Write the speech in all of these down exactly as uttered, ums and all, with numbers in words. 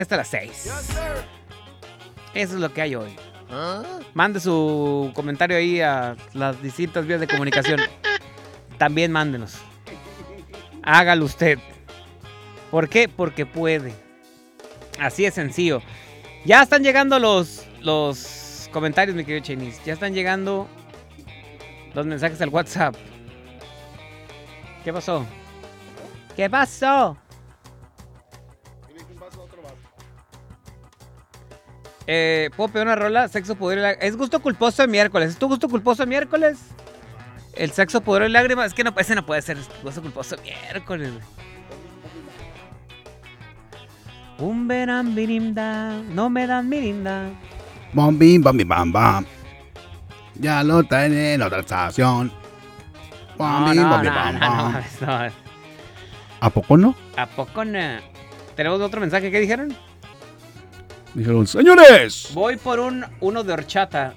Hasta las seis. Eso es lo que hay hoy. Mande su comentario ahí a las distintas vías de comunicación. También mándenos. Hágalo usted. ¿Por qué? Porque puede. Así es sencillo. Ya están llegando los, los comentarios, mi querido Chenis. Ya están llegando los mensajes al WhatsApp. ¿Qué pasó? ¿Qué pasó? Eh, ¿Puedo pedir una rola? Sexo, poder y lágrimas. Es gusto culposo de miércoles. ¿Es tu gusto culposo de miércoles? El sexo, poder y lágrimas. Es que no, ese no puede ser gusto culposo de miércoles. Un verán mirinda, no me dan mirinda. Bam, bim, bam, bim, bam, bam. Ya lo traen en otra estación. Bam, No, bim, no, bam, bim, no, bam, no, bam. no, no. ¿A poco no? ¿A poco no? ¿Tenemos otro mensaje? ¿Qué dijeron? Dijeron, señores. Voy por un uno de horchata.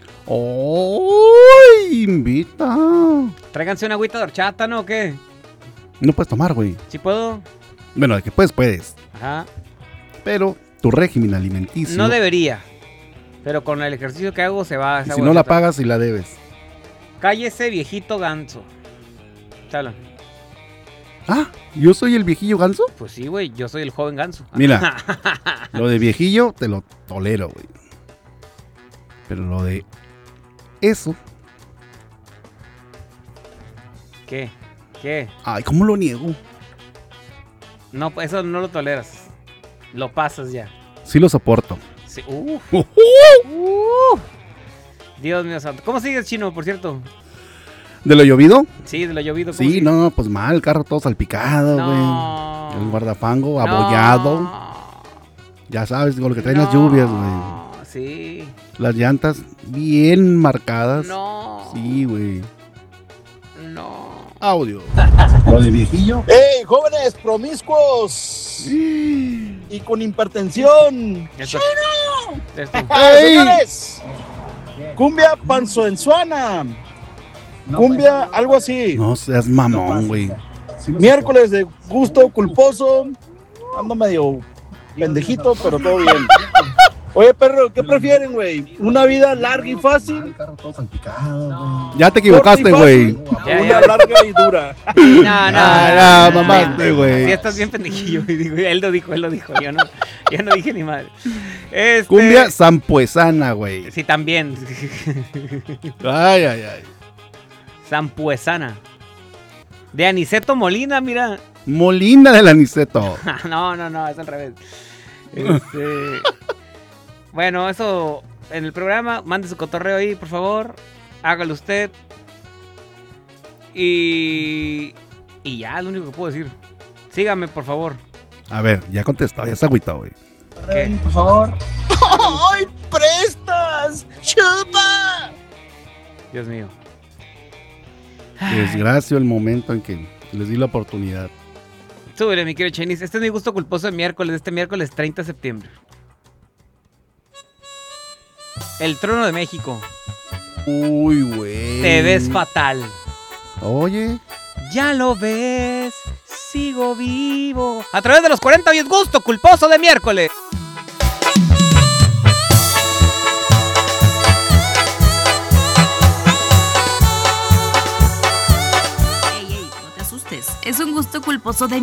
¡Uy! Invita. Tráiganse una agüita de horchata, ¿no? ¿O qué? No puedes tomar, güey. ¿Sí puedo? Bueno, de que puedes, puedes. Ajá. Pero tu régimen alimenticio. No debería. Pero con el ejercicio que hago se va. Y si no la pagas y la debes. Cállese, viejito ganso. Chala. Ah, ¿yo soy el viejillo ganso? Pues sí, güey, yo soy el joven ganso. Mira, lo de viejillo te lo tolero, güey. Pero lo de eso. ¿Qué? ¿Qué? Ay, ¿cómo lo niego? No, eso no lo toleras. Lo pasas ya. Sí lo soporto. Sí. Uh. Uh. Dios mío santo. ¿Cómo sigues, Chino, por cierto? ¿De lo llovido? Sí, de lo llovido. Sí, no, pues mal, el carro todo salpicado, güey. No. El guardafango abollado. No. Ya sabes, con lo que traen No. las lluvias, güey. Sí. Las llantas bien marcadas. No. Sí, güey. No. Audio. Lo de viejillo. ¡Ey, jóvenes promiscuos! Y con hipertensión. Eso. Esto. ¡Ah, señores! Cumbia panzoensuana. Cumbia, algo así. No seas mamón, güey. Miércoles de gusto culposo. Ando medio pendejito, pero todo bien. Oye, perro, ¿qué prefieren, güey? ¿Una vida larga y fácil? Ya te equivocaste, güey. Ya, Una ya. larga y dura. No, no, Ah, no, no, mamaste, güey. Sí, estás bien pendejillo. Digo, él lo dijo, él lo dijo. Yo no, yo no dije ni madre. Este... Cumbia zampuesana, güey. Sí, también. Ay, ay, ay. Zampuesana. De Aniceto Molina, mira. Molina del Aniceto. No, no, no, es al revés. Este... Bueno, eso en el programa. Mande su cotorreo ahí, por favor. Hágalo usted. Y... Y ya, es lo único que puedo decir. Sígame, por favor. A ver, ya contestó, ya se agüitó, güey. ¿Qué? Por favor. ¡Ay, prestas! ¡Chupa! Dios mío. Desgracio el momento en que les di la oportunidad. Súbele, mi querido Chenis. Este es mi gusto culposo de miércoles, este miércoles treinta de septiembre. El Trono de México. Uy, güey. Te ves fatal. Oye. Ya lo ves, sigo vivo. A través de los cuarenta hoy es gusto culposo de miércoles. Ey, ey, no te asustes. Es un gusto culposo de